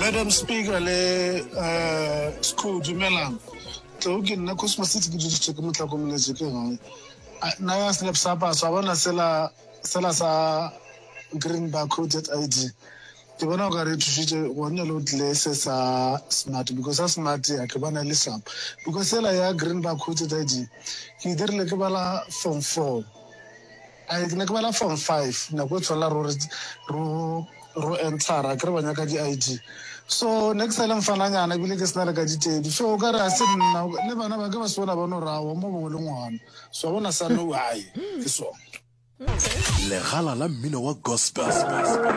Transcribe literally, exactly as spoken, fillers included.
Madam Speaker, le uh, school dumelang. Tlo ke nna Cosmos City ke dutse ke motla komeletse ke ngwe. Na ya snap sapa so bona sela sela sa green barcoded I D. Ke bona go re thushitse go nna lo tlese sa smart because sa smart ya ke bona le sap. Because sela ya green barcoded I D ke dirile ke bala form four. Ai ke ne ke bala form five na go tshola ro ro ro enter a kre banya ka di I D. So next time mfana nyana bile ke sna ka ditedi so ka re a se nna le bana ba ke ba sona ba no rawo mo bo le ngwana so bona sa no ai ke so le gala la mmino wa gospel